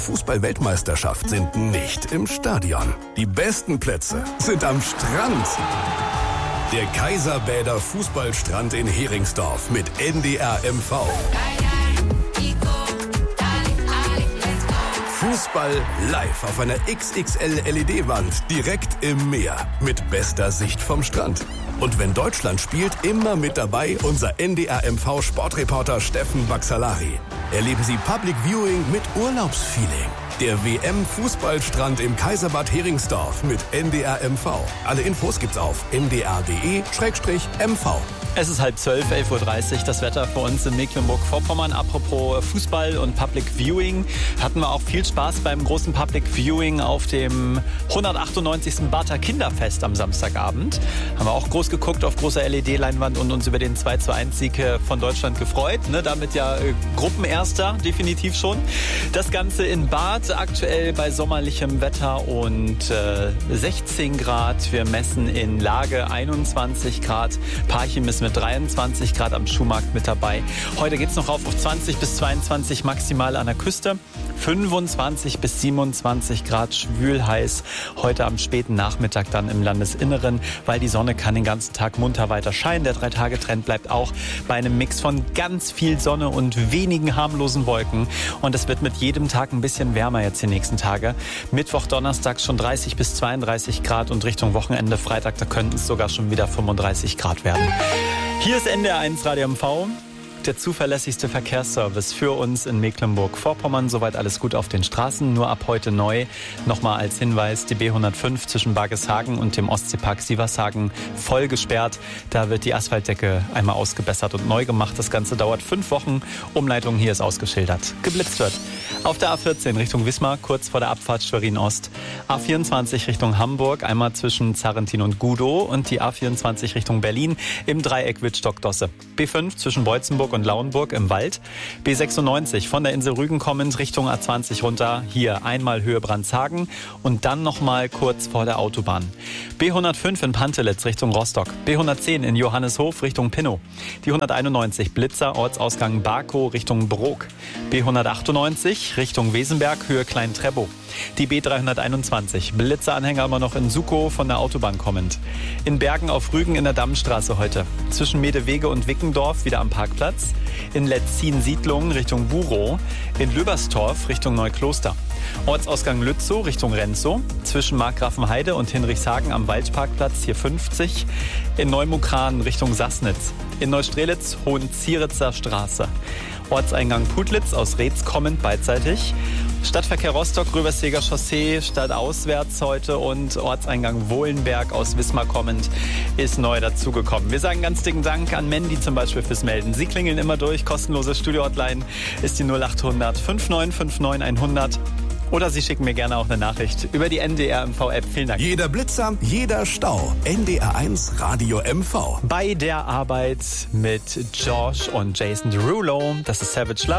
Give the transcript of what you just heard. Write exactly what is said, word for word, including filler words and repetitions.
Fußball-Weltmeisterschaft sind nicht im Stadion. Die besten Plätze sind am Strand. Der Kaiserbäder Fußballstrand in Heringsdorf mit N D R M V. Fußball live auf einer X X L L E D-Wand direkt im Meer mit bester Sicht vom Strand. Und wenn Deutschland spielt, immer mit dabei unser N D R M V-Sportreporter Steffen Baxalari. Erleben Sie Public Viewing mit Urlaubsfeeling. Der W M-Fußballstrand im Kaiserbad Heringsdorf mit N D R M V. Alle Infos gibt's auf n d r punkt d e slash m v. Es ist halb zwölf, elf Uhr dreißig, das Wetter für uns in Mecklenburg-Vorpommern. Apropos Fußball und Public Viewing, hatten wir auch viel Spaß beim großen Public Viewing auf dem hundertachtundneunzigsten Barther Kinderfest am Samstagabend. Haben wir auch groß geguckt auf großer L E D-Leinwand und uns über den zwei zu eins Sieg von Deutschland gefreut. Ne, damit ja äh, Gruppenerster, definitiv schon. Das Ganze in Barth, aktuell bei sommerlichem Wetter und äh, sechzehn Grad. Wir messen in Lage einundzwanzig Grad. Parchim ist mit dreiundzwanzig Grad am Schuhmarkt mit dabei. Heute geht es noch rauf auf zwanzig bis zweiundzwanzig maximal an der Küste. fünfundzwanzig bis siebenundzwanzig Grad, schwül heiß. Heute am späten Nachmittag dann im Landesinneren, weil die Sonne kann den ganzen Tag munter weiter scheinen. Der Drei-Tage-Trend bleibt auch bei einem Mix von ganz viel Sonne und wenigen harmlosen Wolken. Und es wird mit jedem Tag ein bisschen wärmer jetzt die nächsten Tage. Mittwoch, Donnerstag schon dreißig bis zweiunddreißig Grad und Richtung Wochenende, Freitag, da könnten es sogar schon wieder fünfunddreißig Grad werden. Hier ist N D R eins Radio M V. Der zuverlässigste Verkehrsservice für uns in Mecklenburg-Vorpommern. Soweit alles gut auf den Straßen. Nur ab heute neu. Nochmal als Hinweis, die B hundertfünf zwischen Bargeshagen und dem Ostseepark Sievershagen voll gesperrt. Da wird die Asphaltdecke einmal ausgebessert und neu gemacht. Das Ganze dauert fünf Wochen. Umleitung hier ist ausgeschildert. Geblitzt wird. Auf der A vierzehn Richtung Wismar, kurz vor der Abfahrt Schwerin-Ost. A vierundzwanzig Richtung Hamburg, einmal zwischen Zarrentin und Gudow. Und die A vierundzwanzig Richtung Berlin im Dreieck Wittstock-Dosse. B fünf zwischen Beutzenburg und Lauenburg im Wald. B sechsundneunzig von der Insel Rügen kommend Richtung A zwanzig runter. Hier einmal Höhe Brandshagen und dann nochmal kurz vor der Autobahn. B hundertfünf in Pantelitz Richtung Rostock. B hundertzehn in Johanneshof Richtung Pinnow. Die hunderteinundneunzig Blitzer Ortsausgang Barkow Richtung Brok. B hundertachtundneunzig Richtung Wesenberg Höhe Klein-Trebow. Die B dreihunderteinundzwanzig Blitzeranhänger immer noch in Sukow von der Autobahn kommend. In Bergen auf Rügen in der Dammstraße heute. Zwischen Medewege und Wickendorf wieder am Parkplatz. In Letzin-Siedlungen Richtung Burow. In Löberstorf Richtung Neukloster. Ortsausgang Lützow Richtung Renzow. Zwischen Markgrafenheide und Hinrichshagen am Waldparkplatz hier fünfzig. In Neumukran Richtung Sassnitz. In Neustrelitz Hohenzieritzer Straße. Ortseingang Putlitz aus Reetz kommend beidseitig. Stadtverkehr Rostock, Röverseger Chaussee, stadtauswärts heute und Ortseingang Wohlenberg aus Wismar kommend ist neu dazugekommen. Wir sagen ganz dicken Dank an Mandy zum Beispiel fürs Melden. Sie klingeln immer durch, kostenlose Studio-Hotline ist die null achthundert neunundfünfzig neunundfünfzig hundert. Oder Sie schicken mir gerne auch eine Nachricht über die N D R M V-App. Vielen Dank. Jeder Blitzer, jeder Stau. N D R eins Radio M V. Bei der Arbeit mit Josh und Jason Derulo, das ist Savage Love.